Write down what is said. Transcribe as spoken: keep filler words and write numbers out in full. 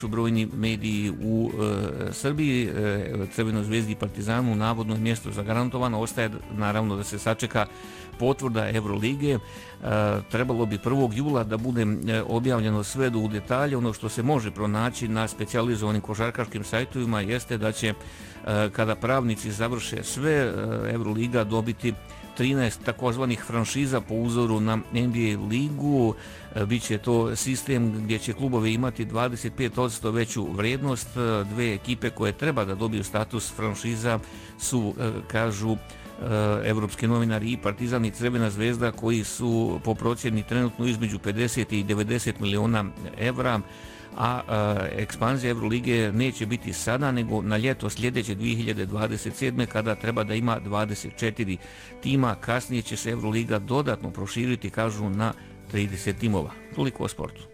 brojni mediji u e, Srbiji, e, Crvenoj zvezdi i Partizanu navodno je mjesto zagarantovano, ostaje naravno da se sačeka potvrda Evrolige. E, trebalo bi prvog jula da bude e, objavljeno sve do u detalje. Ono što se može pronaći na specijalizovanim košarkaškim sajtovima jeste da će e, kada pravnici završe sve e, Evroliga dobiti trinaest takozvanih franšiza po uzoru na N B A ligu. Biće to sistem gdje će klubovi imati dvadeset pet posto veću vrijednost. Dve ekipe koje treba da dobiju status franšiza su, kažu evropski novinari, i Partizan i Crvena zvezda, koji su po procjeni trenutno između pedeset i devedeset miliona evra. A, a ekspanzija Evrolige neće biti sada, nego na ljeto sljedeće dvije hiljade dvadeset sedme kada treba da ima dvadeset četiri tima. Kasnije će se Evroliga dodatno proširiti, kažu, na trideset timova. Toliko o sportu.